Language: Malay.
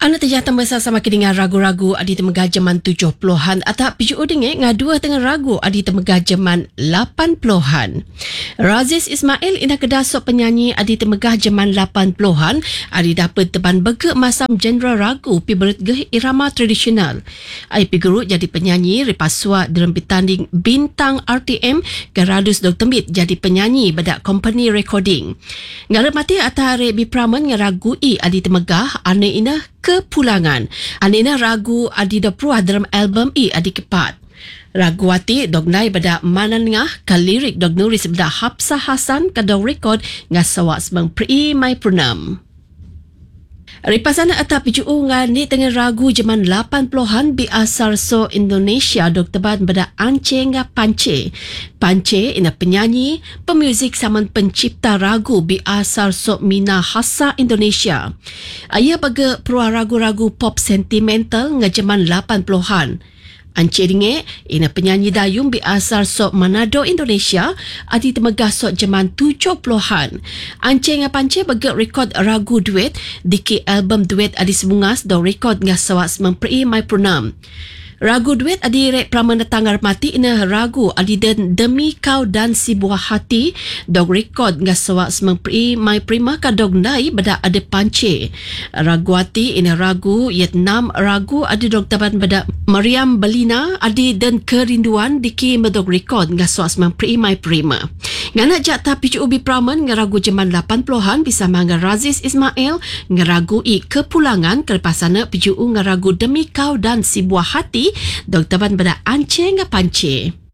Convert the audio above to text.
Anu terjata masa sama dengan ragu-ragu adi temegah zaman 70-an atau PJU dengek ngadua tengah ragu adi temegah zaman 80-an. Raziz Ismail ina kedasok penyanyi adi temegah zaman 80-an adi dapat teban begek masam genre ragu pi beretgeh irama tradisional. Ai pi guru jadi penyanyi repasua dalam bertanding bintang RTM Geradus Dr. Mit jadi penyanyi bedak company recording. Ngalap mati atare bi praman ngaragu i adi temegah ane ina kepulangan. Anina ragu adi dapruah dalam album i adi kepat. Ragu ati dog nai bada manan ngah ka lirik dog nulis bada Hapsah Hasan ka dog rekod ngasawa semang pri mai purnam. Ripasana atap PJU ngani tengah ragu zaman 80-an bi asal so Indonesia dok teban bada Ance nga Pance. Pance ina penyanyi, pemuzik saman pencipta ragu bi asal so Minahasa Indonesia. Ia baga peruah ragu-ragu pop sentimental nga zaman 80-an. Ance dinge ina penyanyi dayung bi asal sok Manado Indonesia adi temegah sok zaman 70-an. Ance nga Pance bagak rekod ragu duet diki album duet adi semungas do rekod nga sawas memperi mai purnam. Ragu duet adi rek pramana tangar mati ina ragu adi den Demi Kau dan Si Buah Hati dog rekod nga sawas memperi mai prima ka dog nai bada ade Pance. Ragu ati ina ragu yet 6 ragu adi dog taban bada Mariam Belina adi dan Kerinduan diki medog rekod nga sawas memperi mai prima. Ngana jata PJU bi praman nga ragu zaman 80-an bisa mangga Raziz Ismail nga ragu i kepulangan kelepasana PJU nga ragu Demi Kau dan Si Buah Hati dog taban bada Ance nga Pance.